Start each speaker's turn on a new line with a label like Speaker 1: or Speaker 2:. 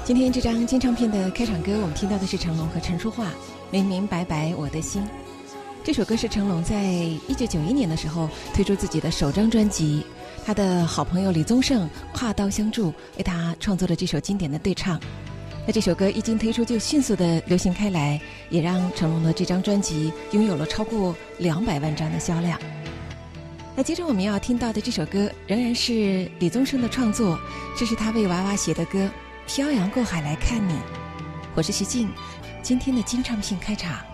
Speaker 1: 今天这张金唱片的开场歌，我们听到的是成龙和陈淑桦《明明白白我的心》。这首歌是成龙在1991年的时候推出自己的首张专辑，他的好朋友李宗盛跨刀相助，为他创作了这首经典的对唱。那这首歌一经推出就迅速的流行开来，也让成龙的这张专辑拥有了超过200万张的销量。那接着我们要听到的这首歌仍然是李宗盛的创作，这是他为娃娃写的歌《漂洋过海来看你》。我是徐静，今天的金唱片开场。